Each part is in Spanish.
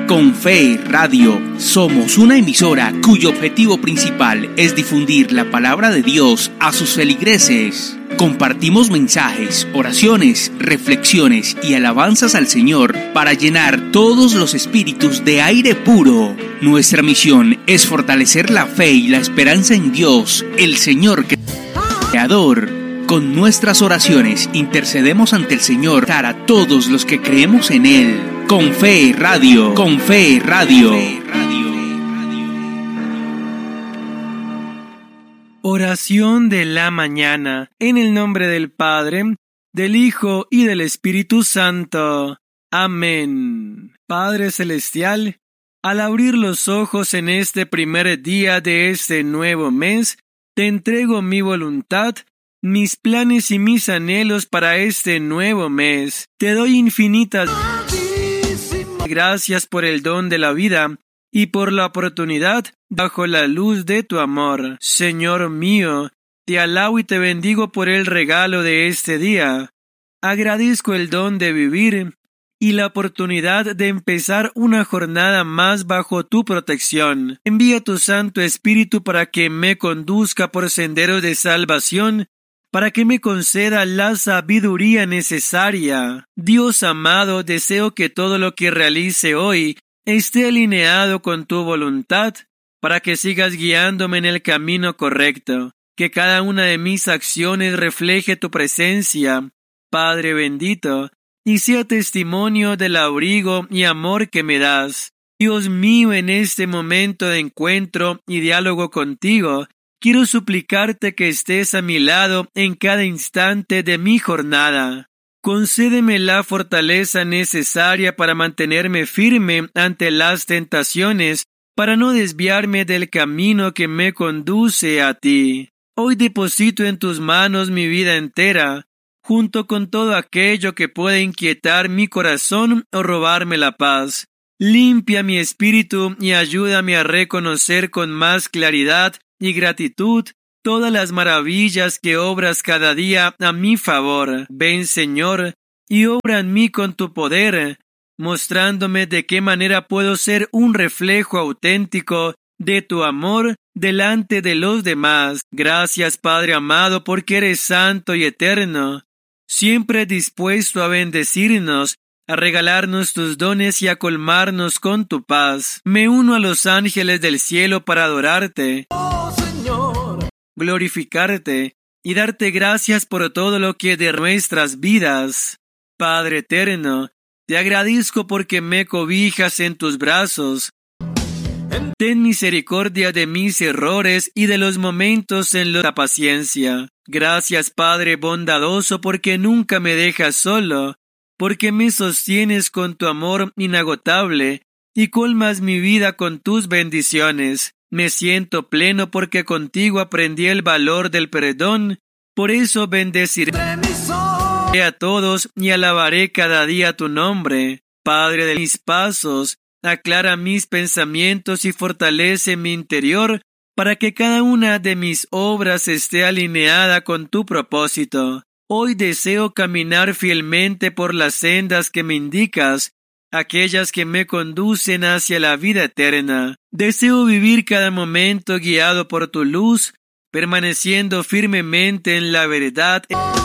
Con Fe Radio, somos una emisora cuyo objetivo principal es difundir la palabra de Dios a sus feligreses. Compartimos mensajes, oraciones, reflexiones y alabanzas al Señor para llenar todos los espíritus de aire puro. Nuestra misión es fortalecer la fe y la esperanza en Dios, el Señor Creador. Con nuestras oraciones intercedemos ante el Señor para todos los que creemos en Él. Con Fe Radio, con Fe Radio. Oración de la mañana, en el nombre del Padre, del Hijo y del Espíritu Santo. Amén. Padre Celestial, al abrir los ojos en este primer día de este nuevo mes, te entrego mi voluntad, mis planes y mis anhelos para este nuevo mes. Te doy infinitas gracias por el don de la vida y por la oportunidad bajo la luz de tu amor. Señor mío, te alabo y te bendigo por el regalo de este día. Agradezco el don de vivir y la oportunidad de empezar una jornada más bajo tu protección. Envía tu Santo Espíritu para que me conduzca por senderos de salvación, para que me conceda la sabiduría necesaria. Dios amado, deseo que todo lo que realice hoy esté alineado con tu voluntad, para que sigas guiándome en el camino correcto, que cada una de mis acciones refleje tu presencia, Padre bendito, y sea testimonio del abrigo y amor que me das. Dios mío, en este momento de encuentro y diálogo contigo, quiero suplicarte que estés a mi lado en cada instante de mi jornada. Concédeme la fortaleza necesaria para mantenerme firme ante las tentaciones, para no desviarme del camino que me conduce a ti. Hoy deposito en tus manos mi vida entera, junto con todo aquello que puede inquietar mi corazón o robarme la paz. Limpia mi espíritu y ayúdame a reconocer con más claridad y gratitud todas las maravillas que obras cada día a mi favor. Ven, Señor, y obra en mí con tu poder, mostrándome de qué manera puedo ser un reflejo auténtico de tu amor delante de los demás. Gracias, Padre amado, porque eres santo y eterno, siempre dispuesto a bendecirnos, a regalarnos tus dones y a colmarnos con tu paz. Me uno a los ángeles del cielo para adorarte, glorificarte y darte gracias por todo lo que de nuestras vidas. Padre eterno, te agradezco porque me cobijas en tus brazos. Ten misericordia de mis errores y de los momentos en la paciencia. Gracias, Padre bondadoso, porque nunca me dejas solo, porque me sostienes con tu amor inagotable y colmas mi vida con tus bendiciones. Me siento pleno porque contigo aprendí el valor del perdón, por eso bendeciré a todos y alabaré cada día tu nombre. Padre de mis pasos, aclara mis pensamientos y fortalece mi interior para que cada una de mis obras esté alineada con tu propósito. Hoy deseo caminar fielmente por las sendas que me indicas, aquellas que me conducen hacia la vida eterna. Deseo vivir cada momento guiado por tu luz, permaneciendo firmemente en la verdad.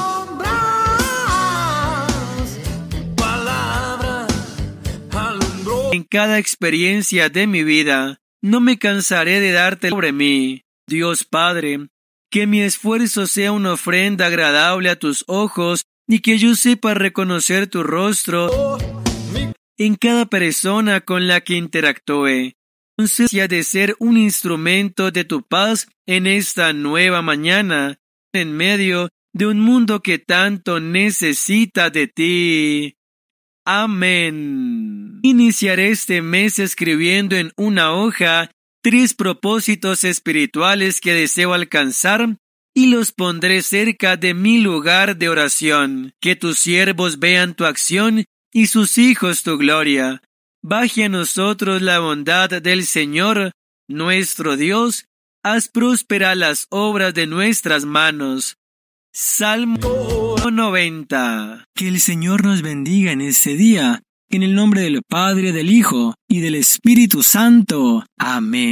En cada experiencia de mi vida, no me cansaré de darte sobre mí. Dios Padre, que mi esfuerzo sea una ofrenda agradable a tus ojos y que yo sepa reconocer tu rostro en cada persona con la que interactúe. Concédeme de ser un instrumento de tu paz en esta nueva mañana, en medio de un mundo que tanto necesita de ti. Amén. Iniciaré este mes escribiendo en una hoja 3 propósitos espirituales que deseo alcanzar y los pondré cerca de mi lugar de oración. Que tus siervos vean tu acción y sus hijos tu gloria. Baje a nosotros la bondad del Señor, nuestro Dios. Haz próspera las obras de nuestras manos. Salmo 90. Que el Señor nos bendiga en este día. En el nombre del Padre, del Hijo y del Espíritu Santo. Amén.